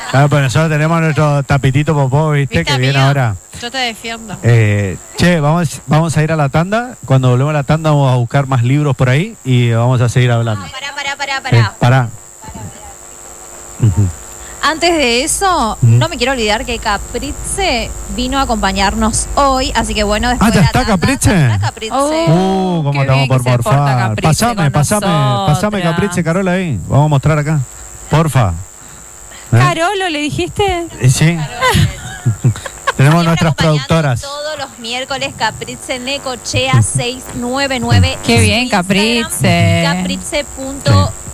Claro, pues nosotros tenemos nuestro tapitito popó, ¿viste? Que viene ahora. Yo te defiendo. Che, vamos a ir a la tanda. Cuando volvemos a la tanda vamos a buscar más libros por ahí y vamos a seguir hablando. Pará. Antes de eso, no me quiero olvidar que Caprice vino a acompañarnos hoy, así que bueno, después ¿ya está Caprice? Está Caprice. Cómo estamos por morfar. Pasame Caprice, Carola ahí. Vamos a mostrar acá. Porfa. ¿Carolo le dijiste? Sí. Tenemos nuestras productoras. Todos los miércoles, Caprice Necochea 699. Qué bien, Caprice. Caprice.st.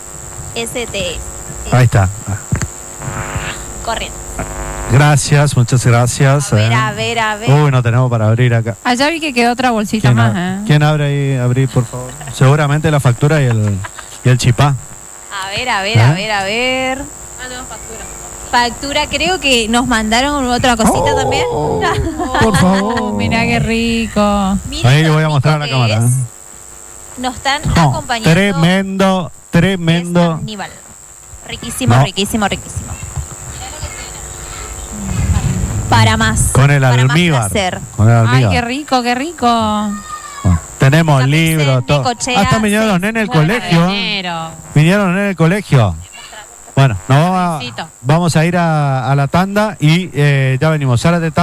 Ahí está. Corriendo. Gracias, muchas gracias. A ver. Uy, no tenemos para abrir acá. Allá vi que quedó otra bolsita más. ¿Quién abre ahí? Abrí, por favor. Seguramente la factura y el chipá. A ver. Factura, creo que nos mandaron otra cosita también. Por favor. Mirá qué rico. Ahí le voy a mostrar a la cámara. Nos están acompañando. Tremendo. Aníbal. Riquísimo. Para más. Con el para almíbar. Más placer. Ay, qué rico. Bueno, tenemos libros, todo. Hasta vinieron los nenes del colegio. Vinieron los nenes del colegio. Bueno, vamos a ir a la tanda y ya venimos. Sálate,